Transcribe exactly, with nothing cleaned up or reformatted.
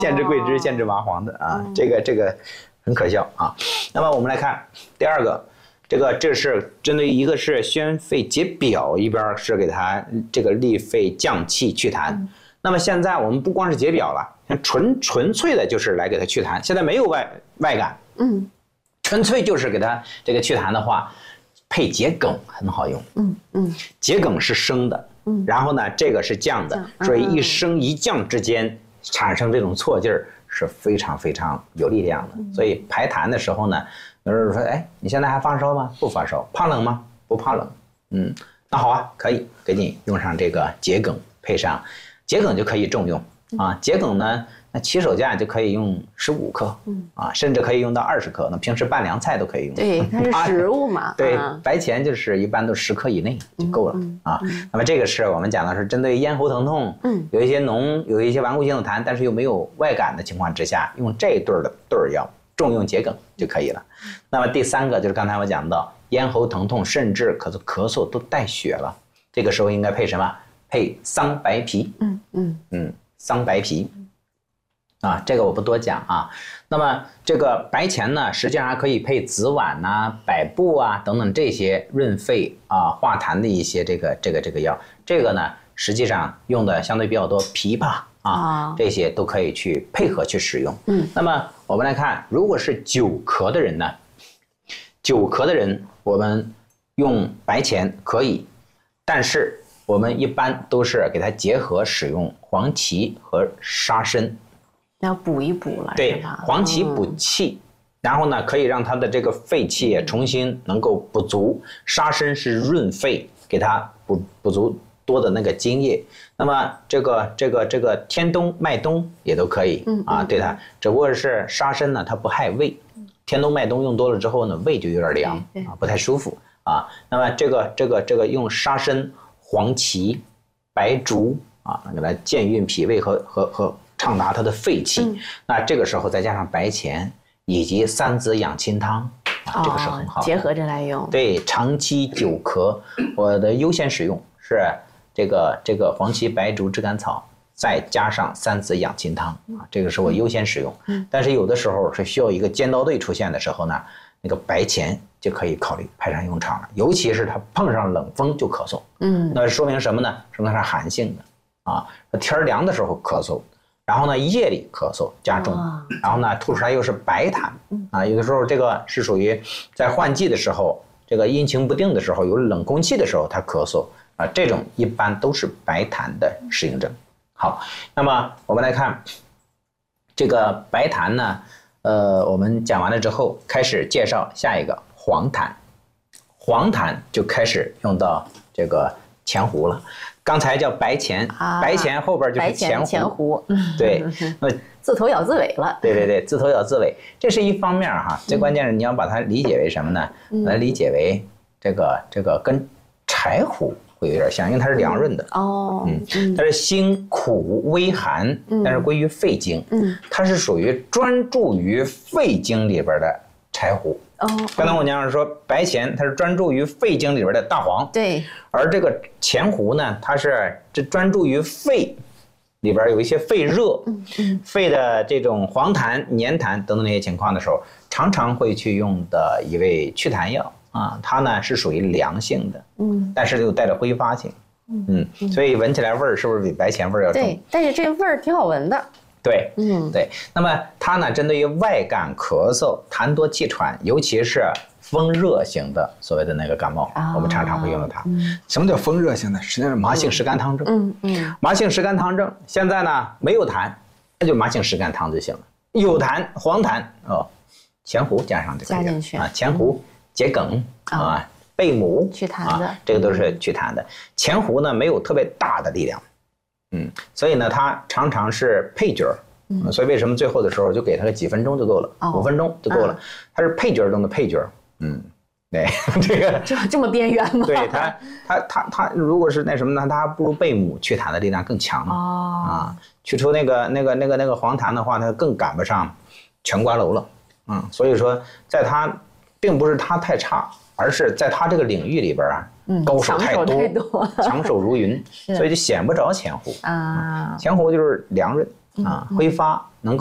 限制桂枝，限制麻黄的啊，这个这个很可笑啊。那么我们来看第二个，这个这是针对一个是宣肺解表，一边是给它这个利肺降气祛痰。嗯、那么现在我们不光是解表了，纯纯粹的就是来给它祛痰。现在没有外外感，嗯，纯粹就是给它这个祛痰的话，配桔梗很好用。嗯嗯，桔梗是生的，嗯，然后呢这个是降的，嗯、所以一升一降之间产生这种错劲儿是非常非常有力量的。嗯、所以排痰的时候呢。有人说，哎，你现在还发烧吗？不发烧。怕冷吗？不怕冷。嗯，那好啊，可以给你用上这个桔梗，配上桔梗就可以重用啊。桔梗呢，那起手架就可以用十五克，啊，甚至可以用到二十克。那平时拌凉菜都可以用。 对，它是食物嘛。 对，白钱就是一般都十克以内就够了啊。那么这个是我们讲的是针对咽喉疼痛，嗯，有一些脓，有一些顽固性的痰，但是又没有外感的情况之下，用这对儿的对儿药。重用桔梗就可以了。那么第三个就是刚才我讲到咽喉疼痛，甚至咳嗽咳嗽都带血了，这个时候应该配什么？配桑白皮。嗯嗯嗯，桑白皮啊，这个我不多讲啊。那么这个白钱呢，实际上还可以配紫菀呐、百部啊等等这些润肺啊、化痰的一些这个这个这个药。这个呢，实际上用的相对比较多，枇杷。啊，这些都可以去配合去使用。嗯，那么我们来看，如果是久咳的人呢，久咳的人我们用白钱可以，但是我们一般都是给它结合使用黄芪和沙参， 要补一补了。 对，黄芪补气，嗯、然后呢可以让它的这个肺气也重新能够补足，沙参是润肺，给它补补足多的那个津液。那么这个这个这个天冬麦冬也都可以啊，对它，只不过是沙参呢，它不害胃。天冬麦冬用多了之后呢，胃就有点凉啊，不太舒服啊。那么这个这个这个用沙参、黄芪、白术啊，来健运脾胃和和和畅达它的肺气。嗯、那这个时候再加上白钱以及三子养亲汤啊，这个是很好的， 结合着来用。 对，长期久咳，我的优先使用是。这个这个黄芪、白术、炙甘草，再加上三子养亲汤啊，这个是我优先使用。嗯，但是有的时候是需要一个尖刀队出现的时候呢，那个白钱就可以考虑派上用场了。尤其是它碰上冷风就咳嗽，嗯，那说明什么呢？说明它是寒性的啊。天凉的时候咳嗽，然后呢夜里咳嗽加重，然后呢吐出来又是白痰啊。有的时候这个是属于在换季的时候，这个阴晴不定的时候，有冷空气的时候它咳嗽。啊，这种一般都是白痰的适应症。好，那么我们来看这个白痰呢，呃，我们讲完了之后，开始介绍下一个黄痰。黄痰就开始用到这个前胡了。刚才叫白钱，啊、白钱后边就是前胡。 前胡， 对，那自头咬自尾了。 对对对，自头咬自尾，这是一方面哈。最关键是你要把它理解为什么呢？嗯、来理解为这个这个跟柴胡。会有点像，因为它是凉润的哦，嗯，它是辛苦微寒，但是归于肺经，嗯，它是属于专注于肺经里边的柴胡。哦，刚才我讲说白钱，它是专注于肺经里边的大黄， 对， 而这个前胡呢，它是这专注于肺里边有一些肺热，嗯嗯，肺的这种黄痰、黏痰等等那些情况的时候，常常会去用的一味祛痰药。啊，它呢是属于凉性的，嗯，但是又带着挥发性，嗯，嗯所以闻起来味儿是不是比白钱味儿要重？ 对，但是这味儿挺好闻的。 对，嗯，对。那么它呢，针对于外感咳嗽、痰多气喘，尤其是风热型的所谓的那个感冒，啊、我们常常会用到它。嗯、什么叫风热型的？实际上是麻性湿肝汤症。嗯嗯，麻性湿肝汤症，现在呢没有痰，那就麻性湿肝汤就行了。有痰，黄痰哦，前胡加上这个加进去啊，前胡。嗯桔梗啊，贝母祛痰的、 啊，这个都是祛痰的。前胡呢没有特别大的力量，嗯，所以呢它常常是配角儿，嗯，所以为什么最后的时候就给它个几分钟就够了，哦、五分钟就够了，它是配角中的配角，嗯，对，这个这这么边缘吗？ 对它它它它如果是那什么呢，它不如贝母祛痰的力量更强哦啊，去除那个那个那个那个黄痰的话，它更赶不上全瓜蒌了，嗯，所以说在它。并不是他太差，而是在他这个领域里边啊，嗯、高手太多， 多强手如云，所以就显不着前胡啊。前胡就是凉润啊，挥发